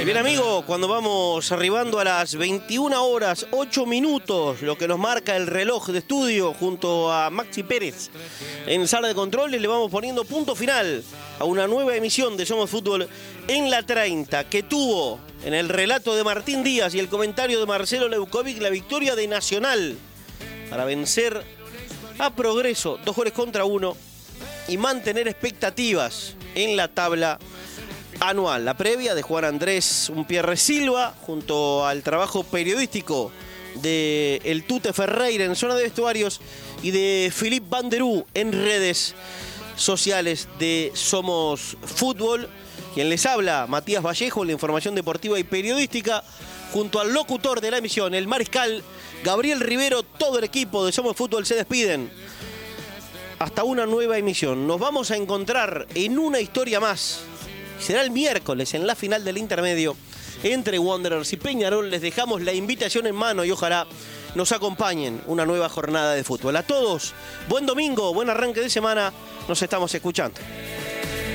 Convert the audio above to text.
Bien, amigo, cuando vamos arribando a las 21 horas 8 minutos, lo que nos marca el reloj de estudio junto a Maxi Pérez en sala de controles, le vamos poniendo punto final a una nueva emisión de Somos Fútbol en la 30, que tuvo en el relato de Martín Díaz y el comentario de Marcelo Leukovic la victoria de Nacional para vencer a Progreso 2-1 y mantener expectativas en la tabla anual. La previa de Juan Andrés Umpierre Silva junto al trabajo periodístico de El Tute Ferreira en zona de vestuarios y de Philippe Banderú en redes sociales de Somos Fútbol. Quien les habla, Matías Vallejo, en la información deportiva y periodística, junto al locutor de la emisión, el mariscal Gabriel Rivero. Todo el equipo de Somos Fútbol se despiden hasta una nueva emisión. Nos vamos a encontrar en una historia más. Será el miércoles en la final del intermedio entre Wanderers y Peñarol. Les dejamos la invitación en mano y ojalá nos acompañen una nueva jornada de fútbol. A todos, buen domingo, buen arranque de semana. Nos estamos escuchando.